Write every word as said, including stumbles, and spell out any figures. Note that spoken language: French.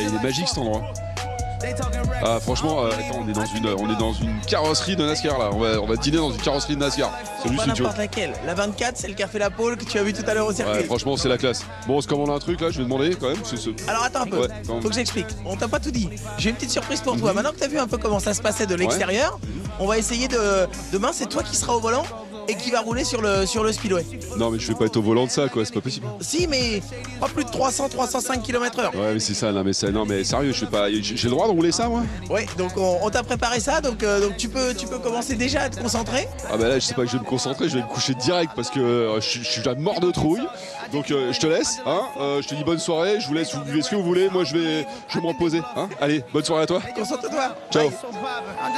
il est magique cet endroit. Ah franchement, euh, attends, on est dans une, on est dans une carrosserie de NASCAR là. On va, on va dîner dans une carrosserie de NASCAR. C'est juste Pas une joke. n'importe laquelle. La vingt-quatre, celle qui a fait la pole que tu as vu tout à l'heure au circuit. Ouais, franchement, c'est la classe. Bon, on se commande un truc là. Je vais demander quand même. c'est ce- Alors attends un peu, Ouais, quand même. faut que j'explique. On t'a pas tout dit. J'ai une petite surprise pour toi. Maintenant que tu as vu un peu comment ça se passait de l'extérieur, on va essayer de. Demain, c'est toi qui seras au volant et qui va rouler sur le, sur le speedway. Non, mais je vais pas être au volant de ça, quoi. C'est pas possible. Si, mais pas plus de trois cents à trois cent cinq kilomètres heure. Ouais, mais c'est ça. Non, mais ça, non, mais sérieux, je sais pas. J'ai j'ai le droit de rouler ça, moi? Ouais, donc on, on t'a préparé ça, donc, euh, donc tu, peux, tu peux commencer déjà à te concentrer. Ah bah là, je sais pas que je vais me concentrer. Je vais me coucher direct parce que euh, je, je suis déjà mort de trouille. Donc euh, je te laisse, hein. Euh, je te dis bonne soirée. Je vous laisse. Vous buvez ce que vous voulez. Moi, je vais, je vais me reposer, hein. Allez, bonne soirée à toi. Concentre-toi. Ciao. Bye.